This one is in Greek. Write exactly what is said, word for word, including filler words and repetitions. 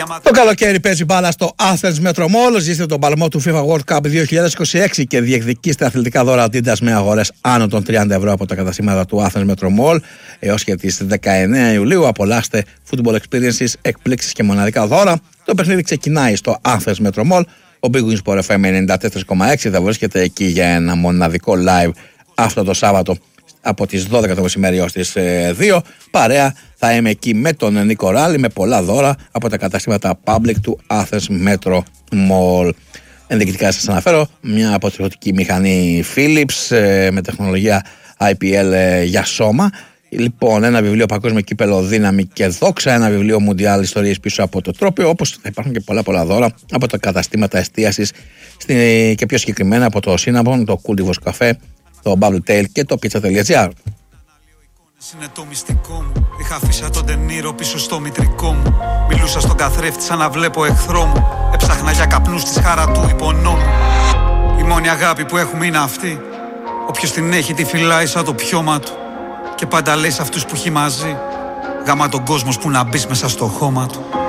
Το καλοκαίρι παίζει μπάλα στο Athens Metro Mall. Ζήστε τον παλμό του FIFA World Cup δύο χιλιάδες είκοσι έξι και διεκδικήστε αθλητικά δώρα Adidas με αγορές άνω των τριάντα ευρώ από τα καταστήματα του Athens Metro Mall. Έως και τις δεκαεννέα Ιουλίου απολαύστε football experiences, εκπλήξεις και μοναδικά δώρα. Το παιχνίδι ξεκινάει στο Athens Metro Mall. Ο Big Win Sport εφ εμ ενενήντα τέσσερα κόμμα έξι θα βρίσκεται εκεί για ένα μοναδικό live αυτό το Σάββατο από τις δώδεκα το μεσημέρι έως τις δύο. Παρέα θα είμαι εκεί με τον Νίκο Ράλη με πολλά δώρα από τα καταστήματα Public του Athens Metro Mall. Ενδεικτικά σας αναφέρω μια αποτελεσματική μηχανή Philips με τεχνολογία άι πι ελ για σώμα. Λοιπόν, ένα βιβλίο Παγκόσμιο Κύπελλο Δύναμη και Δόξα, ένα βιβλίο Μουντιάλ Ιστορίες πίσω από το τρόπαιο, όπως θα υπάρχουν και πολλά πολλά δώρα από τα καταστήματα εστίασης και πιο συγκεκριμένα από το Cinnabon, το Cultivos Café, το Bubble Tail και το pizza.gr. Είναι το μυστικό μου. Είχα αφήσει τον Τενήρο πίσω στο μητρικό μου. Μιλούσα στον καθρέφτη σαν να βλέπω εχθρό μου. Έψαχνα για καπνούς της χαρά του υπονόμου. Η μόνη αγάπη που έχουμε είναι αυτή. Όποιος την έχει τη φυλάει σαν το πιώμα του. Και πάντα λέει σε αυτούς που έχει μαζί. Γάμα τον κόσμο που να μπεις μέσα στο χώμα του.